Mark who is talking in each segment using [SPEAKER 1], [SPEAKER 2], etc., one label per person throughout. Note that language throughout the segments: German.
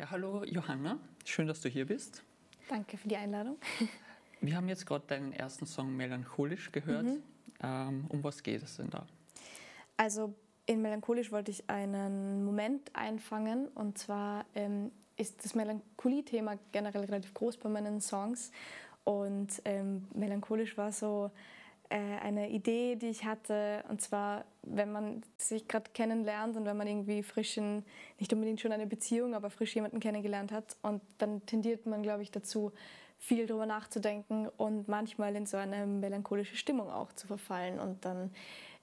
[SPEAKER 1] Ja, hallo Johanna, schön, dass du hier bist.
[SPEAKER 2] Danke für die Einladung.
[SPEAKER 1] Wir haben jetzt gerade deinen ersten Song Melancholisch gehört. Um was geht es denn da?
[SPEAKER 2] Also in Melancholisch wollte ich einen Moment einfangen, und zwar ist das Melancholie-Thema generell relativ groß bei meinen Songs, und Melancholisch war so eine Idee, die ich hatte, und zwar, wenn man sich gerade kennenlernt und wenn man irgendwie nicht unbedingt schon eine Beziehung, aber frisch jemanden kennengelernt hat, und dann tendiert man, glaube ich, dazu, viel drüber nachzudenken und manchmal in so eine melancholische Stimmung auch zu verfallen. Und dann,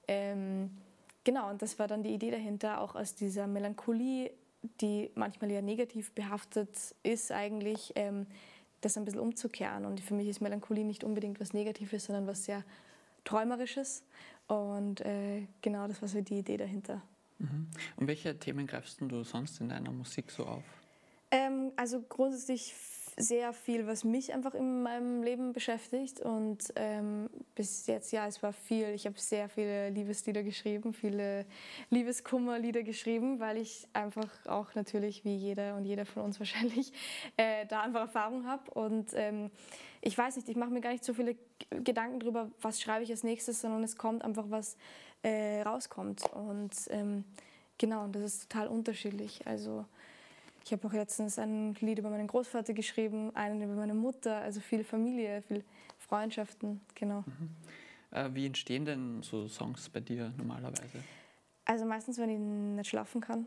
[SPEAKER 2] genau, und das war dann die Idee dahinter, auch aus dieser Melancholie, die manchmal ja negativ behaftet ist, eigentlich das ein bisschen umzukehren. Und für mich ist Melancholie nicht unbedingt was Negatives, sondern was sehr Träumerisches. Und genau, das war so die Idee dahinter.
[SPEAKER 1] Und welche Themen greifst du sonst in deiner Musik so auf?
[SPEAKER 2] Also grundsätzlich sehr viel, was mich einfach in meinem Leben beschäftigt. Und bis jetzt, ja, es war viel. Ich habe sehr viele Liebeslieder geschrieben, viele Liebeskummerlieder geschrieben, weil ich einfach auch natürlich, wie jeder und jeder von uns wahrscheinlich, da einfach Erfahrung habe. Und ich weiß nicht, ich mache mir gar nicht so viele Gedanken darüber, was schreibe ich als nächstes, sondern es kommt einfach, was rauskommt. Und genau, und das ist total unterschiedlich. Also ich habe auch letztens ein Lied über meinen Großvater geschrieben, einen über meine Mutter, also viel Familie, viel Freundschaften, genau.
[SPEAKER 1] Wie entstehen denn so Songs bei dir normalerweise?
[SPEAKER 2] Also meistens, wenn ich nicht schlafen kann,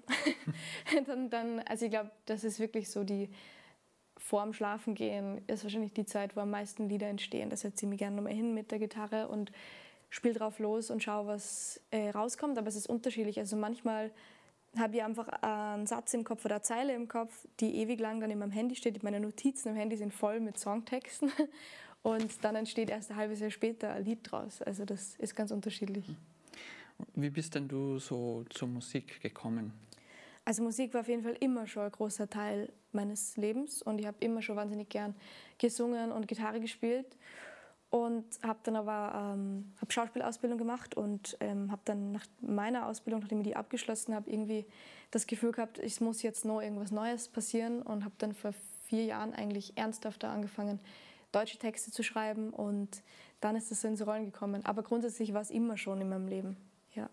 [SPEAKER 2] also ich glaube, das ist wirklich so vorm Schlafengehen ist wahrscheinlich die Zeit, wo am meisten Lieder entstehen. Da setze ich mich gerne nochmal hin mit der Gitarre und spiele drauf los und schaue, was rauskommt, aber es ist unterschiedlich. Also manchmal habe ich einfach einen Satz im Kopf oder eine Zeile im Kopf, die ewig lang dann in meinem Handy steht. Meine Notizen im Handy sind voll mit Songtexten und dann entsteht erst ein halbes Jahr später ein Lied draus. Also das ist ganz unterschiedlich.
[SPEAKER 1] Wie bist denn du so zur Musik gekommen?
[SPEAKER 2] Also Musik war auf jeden Fall immer schon ein großer Teil meines Lebens und ich habe immer schon wahnsinnig gern gesungen und Gitarre gespielt. Und habe dann aber Schauspielausbildung gemacht und habe dann nach meiner Ausbildung, nachdem ich die abgeschlossen habe, irgendwie das Gefühl gehabt, es muss jetzt noch irgendwas Neues passieren, und habe dann vor 4 Jahren eigentlich ernsthafter angefangen, deutsche Texte zu schreiben, und dann ist das so ins Rollen gekommen. Aber grundsätzlich war es immer schon in meinem Leben, ja.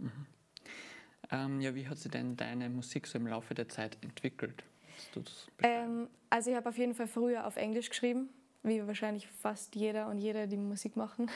[SPEAKER 1] Ja, wie hat sich denn deine Musik so im Laufe der Zeit entwickelt?
[SPEAKER 2] Also ich habe auf jeden Fall früher auf Englisch geschrieben, wie wahrscheinlich fast jeder und jede, die Musik machen.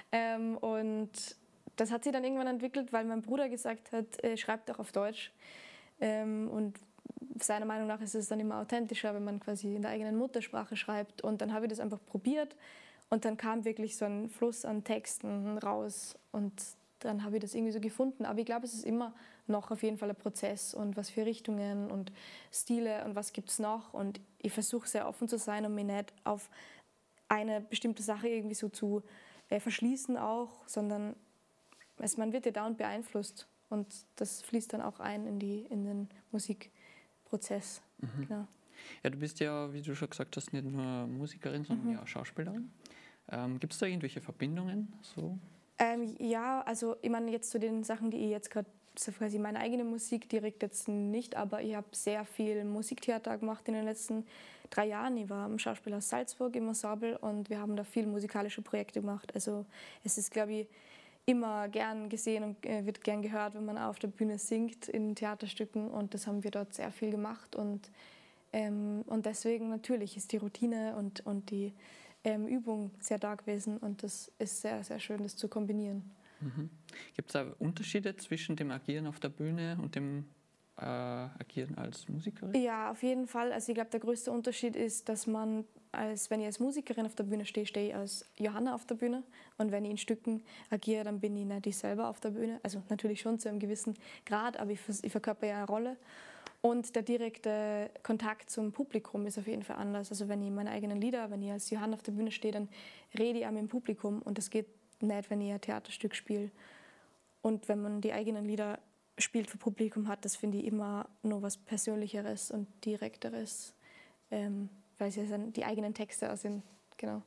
[SPEAKER 2] Und das hat sich dann irgendwann entwickelt, weil mein Bruder gesagt hat, schreib doch auf Deutsch. Und seiner Meinung nach ist es dann immer authentischer, wenn man quasi in der eigenen Muttersprache schreibt. Und dann habe ich das einfach probiert und dann kam wirklich so ein Fluss an Texten raus und dann habe ich das irgendwie so gefunden. Aber ich glaube, es ist immer noch auf jeden Fall ein Prozess, und was für Richtungen und Stile und was gibt es noch. Und ich versuche sehr offen zu sein und mich nicht auf eine bestimmte Sache irgendwie so zu verschließen auch, sondern man wird ja dauernd beeinflusst und das fließt dann auch ein in den Musikprozess. Genau.
[SPEAKER 1] Ja, du bist ja, wie du schon gesagt hast, nicht nur Musikerin, sondern ja auch Schauspielerin. Gibt es da irgendwelche Verbindungen? So?
[SPEAKER 2] Ja, also ich meine jetzt zu den Sachen, die ich jetzt gerade, so quasi meine eigene Musik direkt jetzt nicht, aber ich habe sehr viel Musiktheater gemacht in den letzten 3 Jahren. Ich war am Schauspielhaus Salzburg im Ensemble und wir haben da viel musikalische Projekte gemacht. Also es ist, glaube ich, immer gern gesehen und wird gern gehört, wenn man auf der Bühne singt in Theaterstücken, und das haben wir dort sehr viel gemacht, und deswegen natürlich ist die Routine und die Übung sehr da gewesen, und das ist sehr, sehr schön, das zu kombinieren.
[SPEAKER 1] Gibt es da Unterschiede zwischen dem Agieren auf der Bühne und dem Agieren als Musikerin?
[SPEAKER 2] Ja, auf jeden Fall. Also ich glaube, der größte Unterschied ist, dass wenn ich als Musikerin auf der Bühne stehe, stehe ich als Johanna auf der Bühne, und wenn ich in Stücken agiere, dann bin ich nicht ich selber auf der Bühne. Also natürlich schon zu einem gewissen Grad, aber ich verkörper ja eine Rolle. Und der direkte Kontakt zum Publikum ist auf jeden Fall anders. Also wenn ich meine eigenen Lieder, wenn ich als Johanna auf der Bühne stehe, dann rede ich auch mit dem Publikum, und das geht nicht, wenn ich ein Theaterstück spiele. Und wenn man die eigenen Lieder spielt für Publikum, hat das, finde ich, immer noch was Persönlicheres und Direkteres, weil es ja die eigenen Texte auch sind. Genau.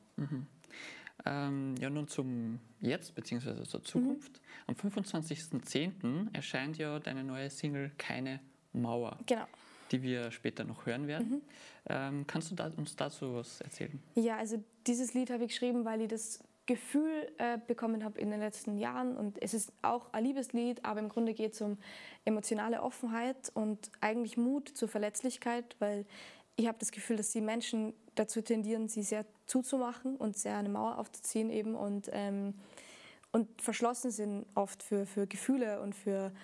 [SPEAKER 1] Ja, nun zum Jetzt bzw. zur Zukunft. Am 25.10. erscheint ja deine neue Single Keine Mauer.
[SPEAKER 2] Genau.
[SPEAKER 1] die wir später noch hören werden. Kannst du uns dazu was erzählen?
[SPEAKER 2] Ja, also dieses Lied habe ich geschrieben, weil ich das Gefühl bekommen habe in den letzten Jahren, und es ist auch ein Liebeslied, aber im Grunde geht es um emotionale Offenheit und eigentlich Mut zur Verletzlichkeit, weil ich habe das Gefühl, dass die Menschen dazu tendieren, sie sehr zuzumachen und sehr eine Mauer aufzuziehen eben und verschlossen sind oft für Gefühle und für